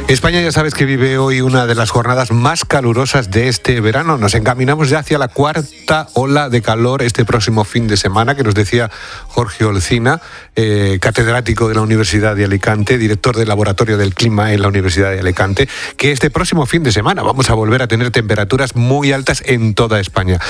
España ya sabes que vive hoy una de las jornadas más calurosas de este verano. Nos encaminamos ya hacia la cuarta ola de calor este próximo fin de semana, que nos decía Jorge Olcina, catedrático de la Universidad de Alicante, director del Laboratorio del Clima en la Universidad de Alicante, que este próximo fin de semana vamos a volver a tener temperaturas muy altas en toda España.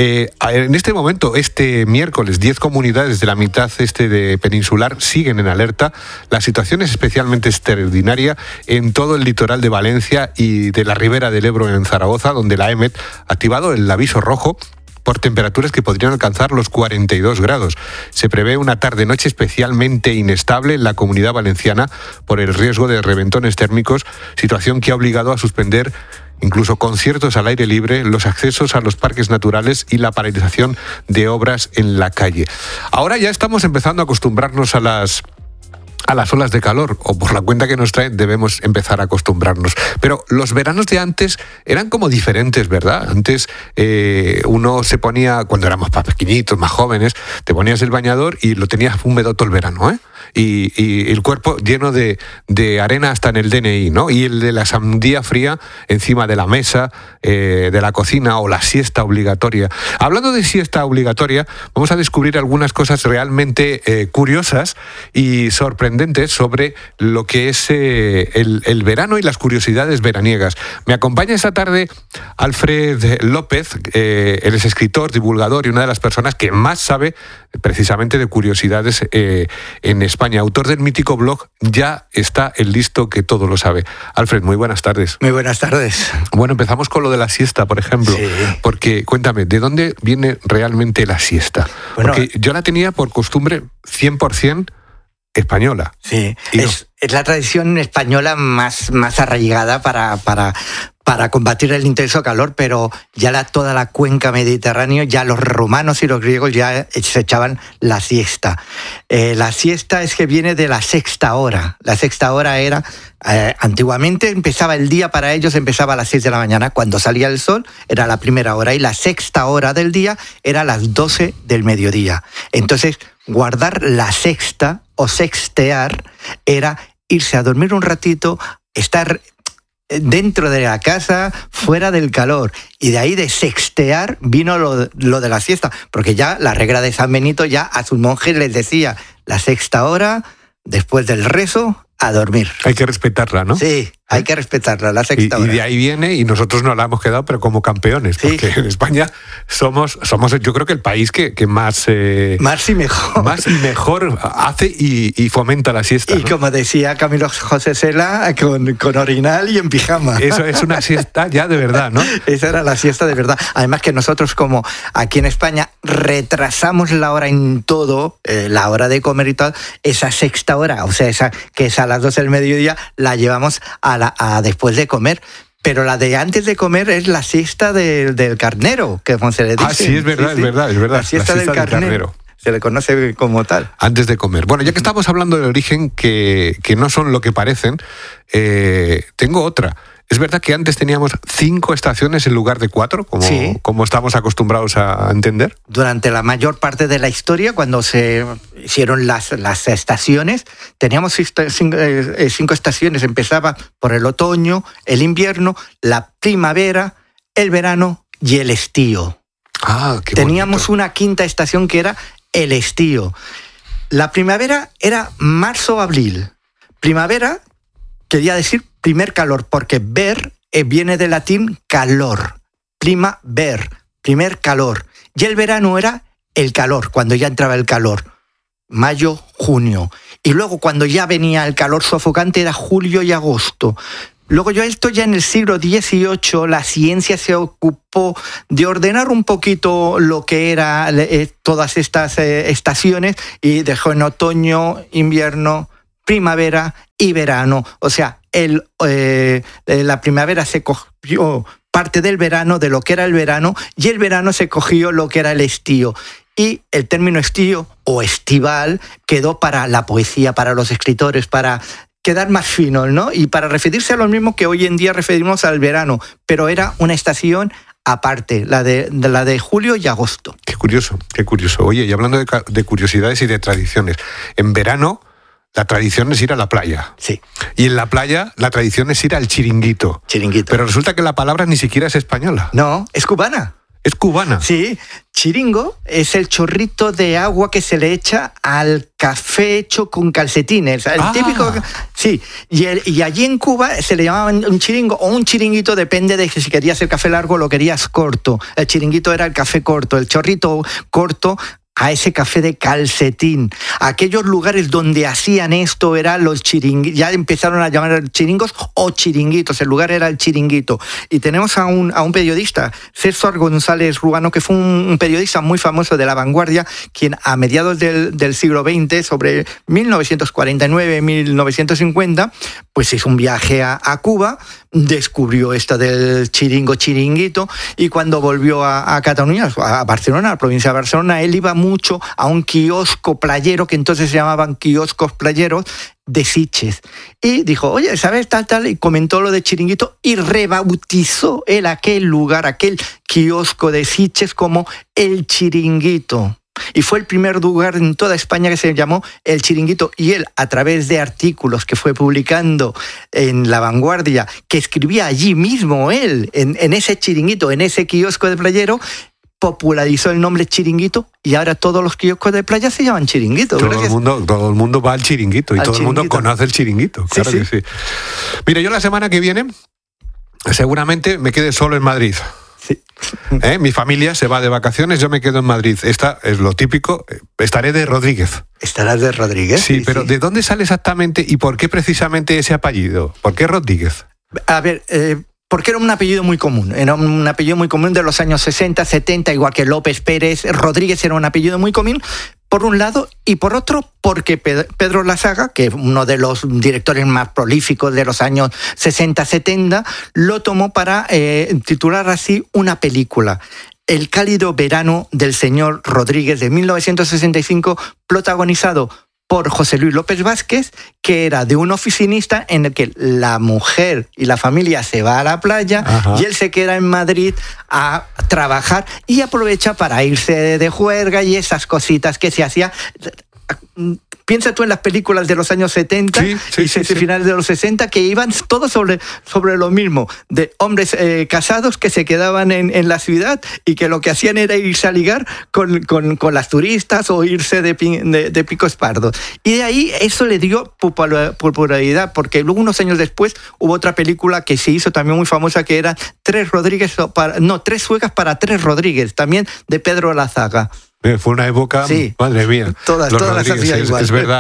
En este momento, este miércoles, 10 comunidades de la mitad este de peninsular siguen en alerta. La situación es especialmente extraordinaria en todo el litoral de Valencia y de la ribera del Ebro en Zaragoza, donde la EMET ha activado el aviso rojo por temperaturas que podrían alcanzar los 42 grados. Se prevé una tarde-noche especialmente inestable en la Comunidad Valenciana por el riesgo de reventones térmicos, situación que ha obligado a suspender incluso conciertos al aire libre, los accesos a los parques naturales y la paralización de obras en la calle. Ahora ya estamos empezando a acostumbrarnos a las olas de calor, o por la cuenta que nos traen debemos empezar a acostumbrarnos. Pero los veranos de antes eran como diferentes, ¿verdad? Antes uno se ponía, cuando éramos más pequeñitos, más jóvenes, te ponías el bañador y lo tenías húmedo todo el verano, ¿eh? Y el cuerpo lleno de arena hasta en el DNI, ¿no? Y el de la sandía fría encima de la mesa, de la cocina, o la siesta obligatoria. Hablando de siesta obligatoria, vamos a descubrir algunas cosas realmente curiosas y sorprendentes sobre lo que es el verano y las curiosidades veraniegas. Me acompaña esta tarde Alfred López, él es escritor, divulgador y una de las personas que más sabe precisamente de curiosidades en España. Autor del mítico blog Ya está el listo que todo lo sabe. Alfred, muy buenas tardes. Muy buenas tardes. Bueno, empezamos con lo de la siesta, por ejemplo. Sí. Porque, cuéntame, ¿de dónde viene realmente la siesta? Bueno, porque yo la tenía por costumbre 100% española. Sí, es la tradición española más arraigada para combatir el intenso calor, pero ya toda la cuenca mediterránea, ya los romanos y los griegos ya se echaban la siesta. La siesta es que viene de la sexta hora. La sexta hora era, antiguamente empezaba el día para ellos, empezaba a las 6 de la mañana, cuando salía el sol, era la primera hora, y la sexta hora del día era a las 12 del mediodía. Entonces, guardar la sexta o sextear era irse a dormir un ratito, estar dentro de la casa, fuera del calor. Y de ahí de sextear vino lo de la siesta, porque ya la regla de San Benito ya a sus monjes les decía, la sexta hora, después del rezo, a dormir. Hay que respetarla, ¿no? Sí, hay que respetarla, la sexta hora. Y de ahí viene, y nosotros nos la hemos quedado, pero como campeones, sí. Porque en España somos yo creo que el país que más... más y mejor. Más y mejor hace y fomenta la siesta, Y ¿no? como decía Camilo José Cela, con orinal y en pijama. Eso es una siesta ya de verdad, ¿no? Esa era la siesta de verdad. Además que nosotros, como aquí en España retrasamos la hora en todo, la hora de comer y todo, esa sexta hora, o sea, esa que es a las 12 del mediodía, la llevamos a después de comer. Pero la de antes de comer es la siesta del carnero, que como se le dice. Ah, sí, es verdad, sí. Es verdad. La siesta del carnero. Se le conoce como tal. Antes de comer. Bueno, ya que estamos hablando del origen, que no son lo que parecen, tengo otra. ¿Es verdad que antes teníamos 5 estaciones en lugar de 4, como estamos acostumbrados a entender? Durante la mayor parte de la historia, cuando se hicieron las estaciones, teníamos 5 estaciones. Empezaba por el otoño, el invierno, la primavera, el verano y el estío. Ah, qué Teníamos bonito. una quinta estación que era el estío. La primavera era marzo-abril. Primavera quería decir primer calor, porque ver viene del latín calor. Primaver, primer calor. Y el verano era el calor, cuando ya entraba el calor. Mayo, junio. Y luego cuando ya venía el calor sofocante era julio y agosto. Luego esto ya en el siglo XVIII la ciencia se ocupó de ordenar un poquito lo que era todas estas estaciones y dejó en otoño, invierno, primavera y verano. O sea, la primavera se cogió parte del verano, de lo que era el verano, y el verano se cogió lo que era el estío. Y el término estío o estival quedó para la poesía, para los escritores, para quedar más fino, ¿no? Y para referirse a lo mismo que hoy en día referimos al verano, pero era una estación aparte, la de julio y agosto. Qué curioso, qué curioso. Oye, y hablando de curiosidades y de tradiciones, en verano la tradición es ir a la playa. Sí. Y en la playa la tradición es ir al chiringuito. Chiringuito. Pero resulta que la palabra ni siquiera es española. No, es cubana. Es cubana. Sí, chiringo es el chorrito de agua que se le echa al café hecho con calcetines. El típico. Sí, y allí en Cuba se le llamaba un chiringo o un chiringuito, depende de si querías el café largo o lo querías corto. El chiringuito era el café corto, el chorrito corto a ese café de calcetín. Aquellos lugares donde hacían esto eran los chiringuitos, ya empezaron a llamar chiringos o chiringuitos, el lugar era el chiringuito. Y tenemos a un periodista, César González Ruano, que fue un periodista muy famoso de La Vanguardia, quien a mediados del siglo XX, sobre 1949-1950, pues hizo un viaje a Cuba, descubrió esto del chiringuito, y cuando volvió a Cataluña, a Barcelona, a la provincia de Barcelona, él iba mucho a un kiosco playero, que entonces se llamaban kioscos playeros, de Sitges. Y dijo, oye, ¿sabes tal? Y comentó lo de chiringuito y rebautizó él aquel lugar, aquel kiosco de Sitges como el chiringuito. Y fue el primer lugar en toda España que se llamó El Chiringuito. Y él, a través de artículos que fue publicando en La Vanguardia, que escribía allí mismo él, en ese chiringuito, en ese kiosco de playero, popularizó el nombre chiringuito y ahora todos los kioscos de playa se llaman chiringuito. Todo el mundo va al chiringuito y todo el mundo conoce el chiringuito. Sí, claro que sí. Mira, yo la semana que viene seguramente me quede solo en Madrid. Sí. Mi familia se va de vacaciones, yo me quedo en Madrid. Esta es lo típico, estaré de Rodríguez. ¿Estarás de Rodríguez? Sí, pero ¿de dónde sale exactamente y por qué precisamente ese apellido? ¿Por qué Rodríguez? A ver, porque era un apellido muy común. Era un apellido muy común de los años 60, 70, igual que López, Pérez. Rodríguez era un apellido muy común, por un lado, y por otro, porque Pedro Lazaga, que es uno de los directores más prolíficos de los años 60-70, lo tomó para titular así una película. El cálido verano del señor Rodríguez, de 1965, protagonizado por José Luis López Vázquez, que era de un oficinista en el que la mujer y la familia se va a la playa. Ajá. Y él se queda en Madrid a trabajar y aprovecha para irse de juerga y esas cositas que se hacía. Piensa tú en las películas de los años 70 y finales de los 60, que iban todos sobre lo mismo, de hombres casados que se quedaban en la ciudad y que lo que hacían era irse a ligar con las turistas o irse de picos pardos. Y de ahí eso le dio popularidad, porque luego, unos años después, hubo otra película que se hizo también muy famosa, que era Tres suecas para Tres Rodríguez, también de Pedro Lazaga. Fue una época, madre mía. Todas las hacía igual. Es verdad,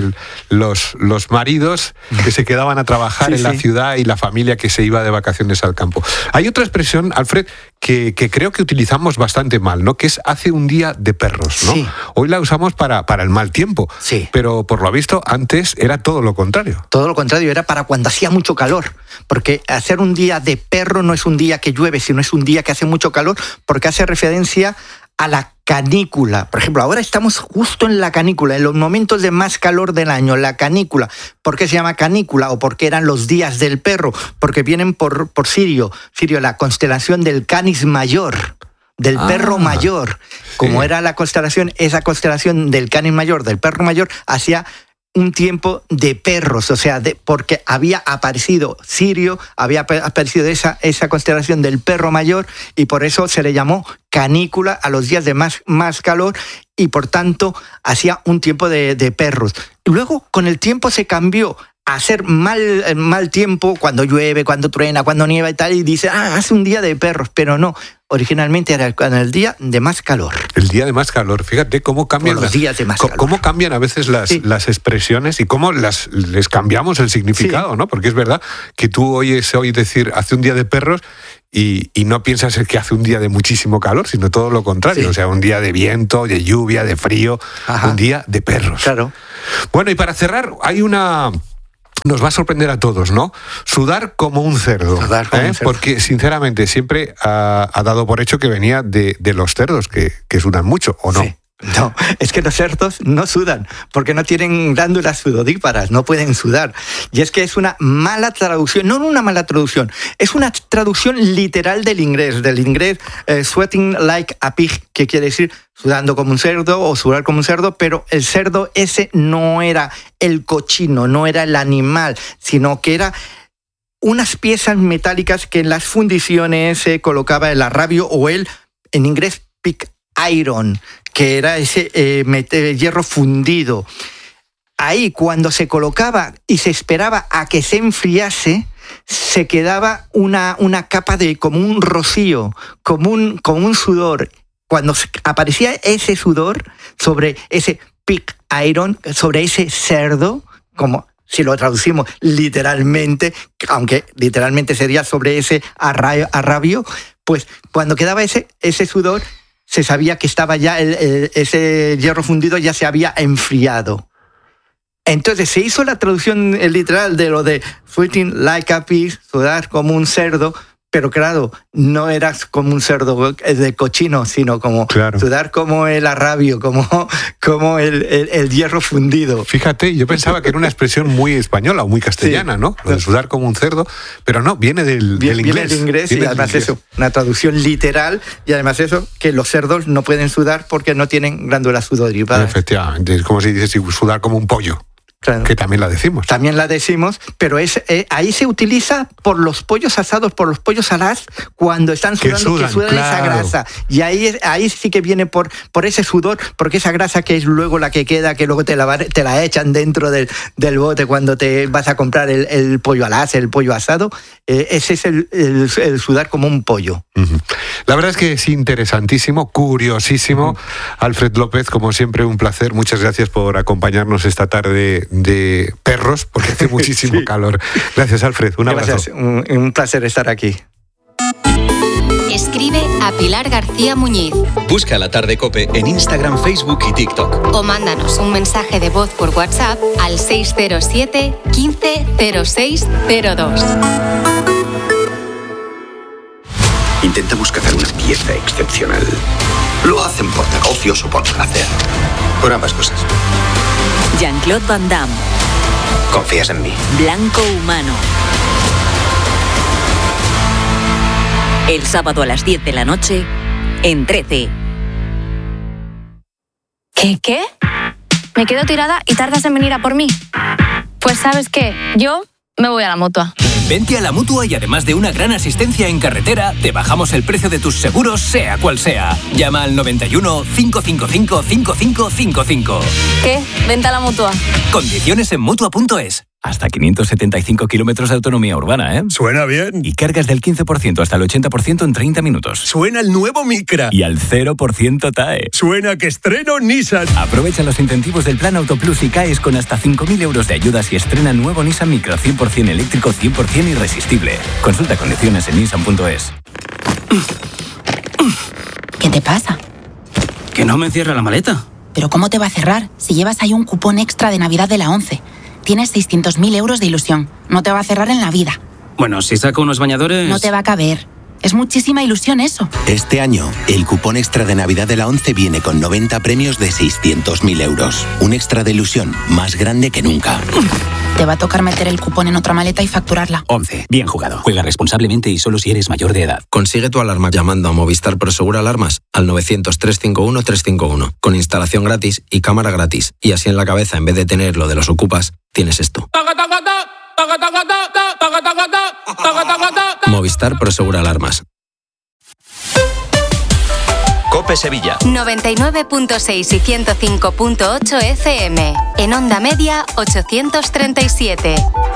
los maridos que se quedaban a trabajar en la ciudad y la familia que se iba de vacaciones al campo. Hay otra expresión, Alfred, que creo que utilizamos bastante mal, ¿no? Que es hace un día de perros, ¿no? Sí. Hoy la usamos para el mal tiempo, pero por lo visto antes era todo lo contrario. Todo lo contrario, era para cuando hacía mucho calor, porque hacer un día de perro no es un día que llueve, sino es un día que hace mucho calor, porque hace referencia a la canícula. Por ejemplo, ahora estamos justo en la canícula, en los momentos de más calor del año, la canícula. ¿Por qué se llama canícula? ¿O por qué eran los días del perro? Porque vienen por Sirio, la constelación del Canis Mayor, del perro mayor. Como era la constelación, esa constelación del Canis Mayor, del perro mayor, hacía un tiempo de perros, porque había aparecido Sirio, había aparecido esa constelación del perro mayor, y por eso se le llamó canícula a los días de más calor, y por tanto hacía un tiempo de perros. Luego, con el tiempo, se cambió a hacer mal tiempo, cuando llueve, cuando truena, cuando nieva y tal, y dice, hace un día de perros, pero no. Originalmente era el día de más calor. El día de más calor. Fíjate cómo cambian los días de más calor. Cómo cambian a veces las expresiones y cómo les cambiamos el significado, ¿no? Porque es verdad que tú oyes hoy decir hace un día de perros y no piensas que hace un día de muchísimo calor, sino todo lo contrario. O sea, un día de viento, de lluvia, de frío, un día de perros. Claro. Bueno, y para cerrar, hay una... Nos va a sorprender a todos, ¿no? Sudar como un cerdo. Sudar como un cerdo. Porque, sinceramente, siempre ha dado por hecho que venía de los cerdos, que sudan mucho, ¿o no? Sí. No, es que los cerdos no sudan, porque no tienen glándulas sudodíparas, no pueden sudar. Y es que es una mala traducción, no una mala traducción, es una traducción literal del inglés sweating like a pig, que quiere decir sudando como un cerdo o sudar como un cerdo, pero el cerdo ese no era el cochino, no era el animal, sino que era unas piezas metálicas que en las fundiciones se colocaba el arrabio o en inglés pig iron, que era ese hierro fundido. Ahí, cuando se colocaba y se esperaba a que se enfriase, se quedaba una capa de como un rocío, como un sudor. Cuando aparecía ese sudor sobre ese pig iron, sobre ese cerdo, como si lo traducimos literalmente, aunque literalmente sería sobre ese arrabio, pues cuando quedaba ese sudor, se sabía que estaba ya ese hierro fundido ya se había enfriado. Entonces se hizo la traducción literal de lo de sweating like a pig, sudar como un cerdo, pero claro, no era como un cerdo de cochino, sino como sudar como el arrabio, como el hierro fundido. Fíjate, yo pensaba que era una expresión muy española o muy castellana, ¿no? Lo de sudar como un cerdo, pero no, viene del inglés. Viene del inglés y además eso, una traducción literal, y además eso, que los cerdos no pueden sudar porque no tienen glándulas sudodíparas. Efectivamente, es como si dices sudar como un pollo. Claro. Que también la decimos. También la decimos, pero ahí se utiliza por los pollos asados, por los pollos alas, cuando están sudando, que sudan esa grasa. Y ahí sí que viene por ese sudor, porque esa grasa que es luego la que queda, que luego te la echan dentro del bote cuando te vas a comprar el pollo alas, el pollo asado, ese es el sudar como un pollo. Uh-huh. La verdad es que es interesantísimo, curiosísimo. Alfred López, como siempre, un placer. Muchas gracias por acompañarnos esta tarde de perros, porque hace muchísimo calor. Gracias, Alfred. Un abrazo. Gracias. Un placer estar aquí. Escribe a Pilar García Muñiz. Busca La Tarde COPE en Instagram, Facebook y TikTok. O mándanos un mensaje de voz por WhatsApp al 607 15 06 02. Intentamos cazar una pieza excepcional. Lo hacen por negocios o por placer. Por ambas cosas. Jean-Claude Van Damme. ¿Confías en mí? Blanco Humano. El sábado a las 10 de la noche, en 13. ¿Qué? ¿Me quedo tirada y tardas en venir a por mí? Pues ¿sabes qué? Yo me voy a la Mutua. Vente a la Mutua y además de una gran asistencia en carretera, te bajamos el precio de tus seguros, sea cual sea. Llama al 91 555 5555. ¿Qué? Vente a la Mutua. Condiciones en Mutua.es. Hasta 575 kilómetros de autonomía urbana, ¿eh? Suena bien. Y cargas del 15% hasta el 80% en 30 minutos. Suena el nuevo Micra. Y al 0% TAE. Suena que estreno Nissan. Aprovecha los incentivos del Plan Auto Plus y caes con hasta 5.000 euros de ayudas y estrena nuevo Nissan Micra 100% eléctrico, 100% irresistible. Consulta condiciones en Nissan.es. ¿Qué te pasa? Que no me cierra la maleta. ¿Pero cómo te va a cerrar si llevas ahí un cupón extra de Navidad de la 11? Tienes 600.000 euros de ilusión. No te va a cerrar en la vida. Bueno, si saco unos bañadores... No te va a caber. Es muchísima ilusión eso. Este año, el cupón extra de Navidad de la 11 viene con 90 premios de 600.000 euros. Un extra de ilusión más grande que nunca. Te va a tocar meter el cupón en otra maleta y facturarla. 11. Bien jugado. Juega responsablemente y solo si eres mayor de edad. Consigue tu alarma llamando a Movistar Prosegur Alarmas al 900-351-351 con instalación gratis y cámara gratis. Y así en la cabeza, en vez de tener lo de los ocupas, tienes esto. Movistar Prosegur Alarmas. COPE Sevilla 99.6 y 105.8 FM. En onda media 837.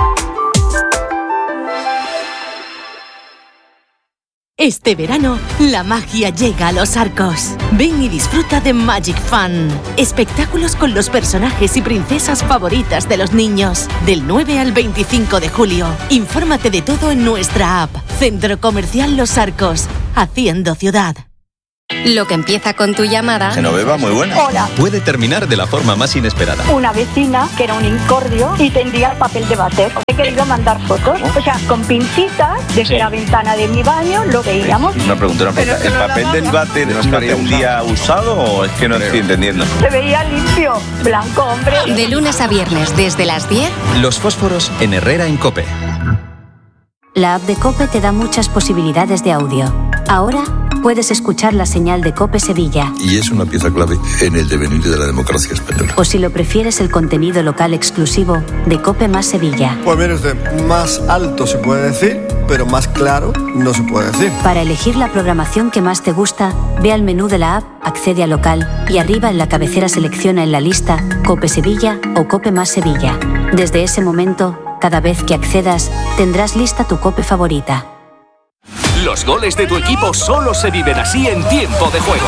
Este verano, la magia llega a Los Arcos. Ven y disfruta de Magic Fun. Espectáculos con los personajes y princesas favoritas de los niños. Del 9 al 25 de julio. Infórmate de todo en nuestra app. Centro Comercial Los Arcos. Haciendo ciudad. Lo que empieza con tu llamada... Genoveva, muy buena. Hola. Puede terminar de la forma más inesperada. Una vecina que era un incordio y tendía el papel de váter. He querido mandar fotos, o sea, con pincitas, desde la ventana de mi baño lo veíamos. Una pregunta. ¿El papel del váter no tendía usado o es que no estoy entendiendo? Se veía limpio, blanco, hombre. De lunes a viernes, desde las 10... Los fósforos en Herrera en COPE. La app de COPE te da muchas posibilidades de audio. Ahora puedes escuchar la señal de COPE Sevilla. Y es una pieza clave en el devenir de la democracia española. O si lo prefieres, el contenido local exclusivo de COPE más Sevilla. Pues mire usted, más alto se puede decir, pero más claro no se puede decir. Para elegir la programación que más te gusta, ve al menú de la app, accede a local y arriba en la cabecera selecciona en la lista COPE Sevilla o COPE más Sevilla. Desde ese momento, cada vez que accedas, tendrás lista tu COPE favorita. Los goles de tu equipo solo se viven así en tiempo de juego.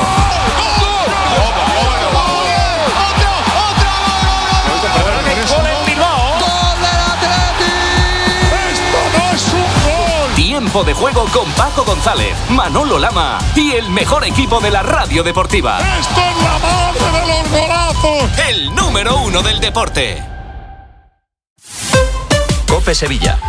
Tiempo de juego con Paco González, Manolo Lama y el mejor equipo de la radio deportiva. ¡Esto es la madre de los golazos! El número 1 del deporte. COPE Sevilla.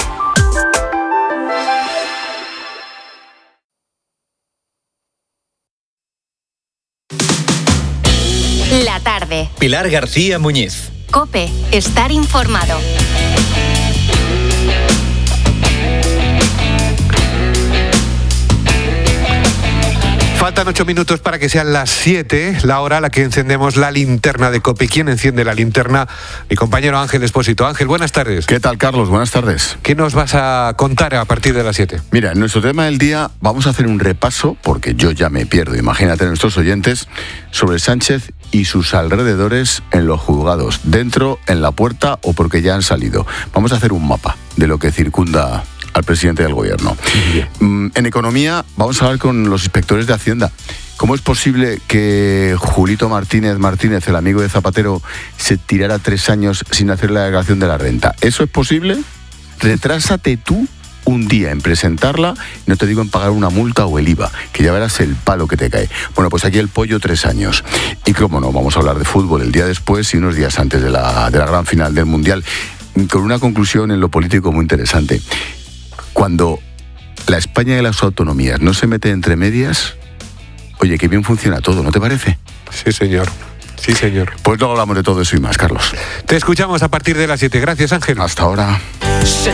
La tarde. Pilar García Muñiz. COPE. Estar informado. Faltan 8 minutos para que sean las 7, la hora a la que encendemos la linterna de COPE. ¿Quién enciende la linterna? Mi compañero Ángel Expósito. Ángel, buenas tardes. ¿Qué tal, Carlos? Buenas tardes. ¿Qué nos vas a contar a partir de las 7? Mira, en nuestro tema del día vamos a hacer un repaso, porque yo ya me pierdo, imagínate nuestros oyentes, sobre Sánchez y sus alrededores en los juzgados, dentro, en la puerta o porque ya han salido. Vamos a hacer un mapa de lo que circunda al presidente del gobierno. En economía vamos a hablar con los inspectores de Hacienda. ¿Cómo es posible que Julito Martínez, el amigo de Zapatero, se tirara 3 años sin hacer la declaración de la renta? ¿Eso es posible? Retrásate tú un día en presentarla, no te digo en pagar una multa o el IVA, que ya verás el palo que te cae. Bueno, pues aquí el pollo 3 años. Y cómo no, vamos a hablar de fútbol el día después y unos días antes de la gran final del Mundial, con una conclusión en lo político muy interesante. Cuando la España de las autonomías no se mete entre medias, oye, qué bien funciona todo, ¿no te parece? Sí, señor. Sí, señor. Pues luego hablamos de todo eso y más, Carlos. Te escuchamos a partir de las 7. Gracias, Ángel. Hasta ahora. Se